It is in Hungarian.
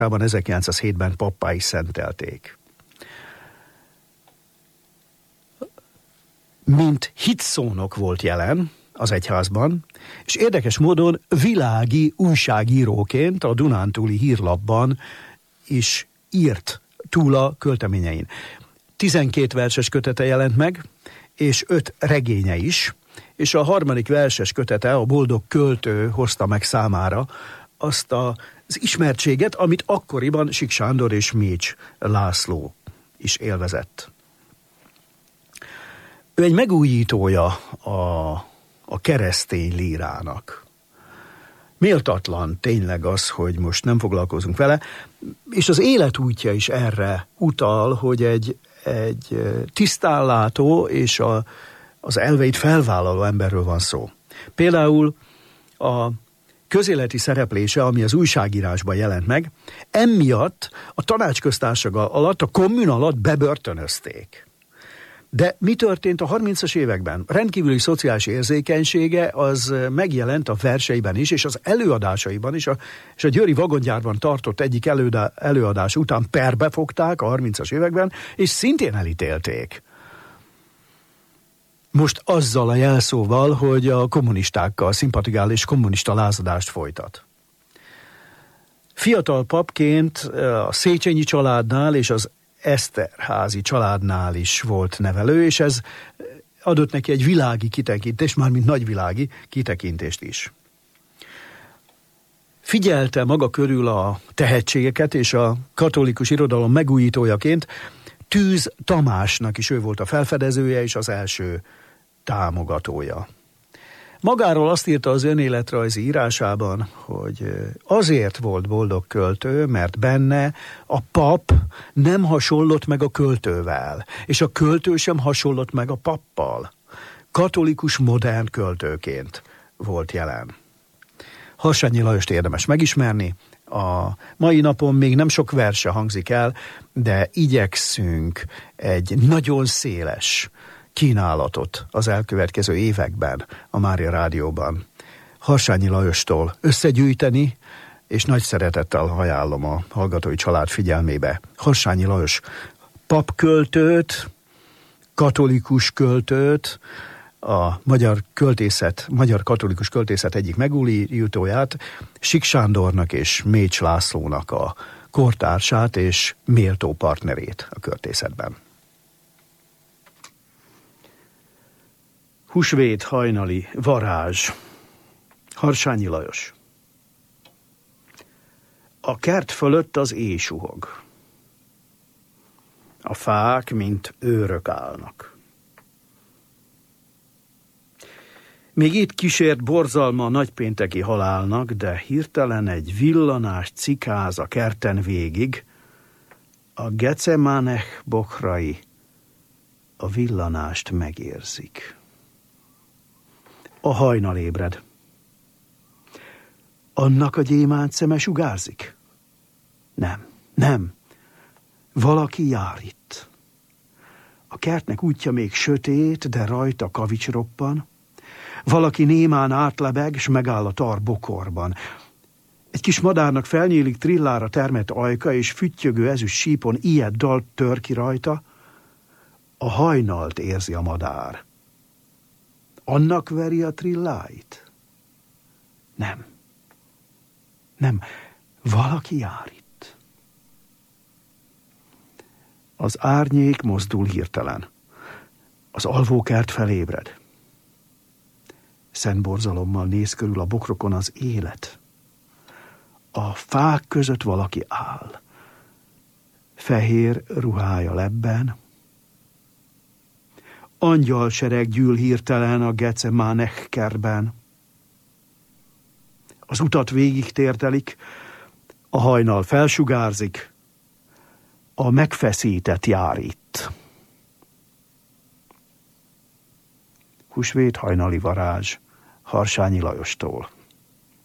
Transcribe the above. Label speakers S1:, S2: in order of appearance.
S1: 1907-ben pappá is szentelték. Mint hitszónok volt jelen az egyházban, és érdekes módon világi újságíróként a Dunántúli Hírlapban is írt túl a költeményein. 12 verses kötete jelent meg, és 5 regénye is, és a 3. verses kötete, a Boldog költő hozta meg számára azt az ismertséget, amit akkoriban Sík Sándor és Mécs László is élvezett. Ő egy megújítója a keresztény lírának. Méltatlan tényleg az, hogy most nem foglalkozunk vele, és az életútja is erre utal, hogy egy tisztánlátó és az elveit felvállaló emberről van szó. Például a közéleti szereplése, ami az újságírásban jelent meg, emiatt a tanácsköztársaság alatt, a kommun alatt bebörtönözték. De mi történt a 30-as években? Rendkívüli szociális érzékenysége az megjelent a verseiben is, és az előadásaiban is, és a győri vagongyárban tartott egyik előadás után perbe fogták a 30-as években, és szintén elítélték. Most azzal a jelszóval, hogy a kommunistákkal szimpatizál és kommunista lázadást folytat. Fiatal papként a Széchenyi családnál és az Eszterházy családnál is volt nevelő, és ez adott neki egy világi kitekintést, mármint nagyvilági kitekintést is. Figyelte maga körül a tehetségeket, és a katolikus irodalom megújítójaként Tűz Tamásnak is ő volt a felfedezője és az első támogatója. Magáról azt írta az önéletrajzi írásában, hogy azért volt boldog költő, mert benne a pap nem hasonlott meg a költővel, és a költő sem hasonlott meg a pappal. Katolikus modern költőként volt jelen. Harsányi Lajost érdemes megismerni. A mai napon még nem sok verse hangzik el, de igyekszünk egy nagyon széles kínálatot az elkövetkező években a Mária Rádióban Harsányi Lajostól összegyűjteni, és nagy szeretettel ajánlom a hallgatói család figyelmébe Harsányi Lajos papköltőt, katolikus költőt, a magyar katolikus költészet egyik megújítóját, Sík Sándornak és Mécs Lászlónak a kortársát és méltó partnerét a költészetben. Húsvét hajnali varázs. Harsányi Lajos. A kert fölött az éj suhog. A fák, mint őrök állnak. Még itt kísért borzalma a nagypénteki halálnak, de hirtelen egy villanás cikáz a kerten végig, a Gecemaneh bokrai a villanást megérzik. A hajnal ébred. Annak a gyémánt szeme sugárzik? Nem. Valaki jár itt. A kertnek útja még sötét, de rajta kavics roppan. Valaki némán átlebeg, s megáll a tar bokorban. Egy kis madárnak felnyílik trillára termett ajka, és füttyögő ezüst sípon ilyet dalt tör ki rajta. A hajnalt érzi a madár. Annak veri a trilláit? Nem. Valaki jár itt. Az árnyék mozdul hirtelen. Az alvókert felébred. Szent borzalommal néz körül a bokrokon az élet. A fák között valaki áll. Fehér ruhája lebben. Angyalsereg gyűl hirtelen a Gecemaneh kertben. Az utat végig tértelik, a hajnal felsugárzik, a megfeszített jár itt. Húsvét hajnali varázs Harsányi Lajostól.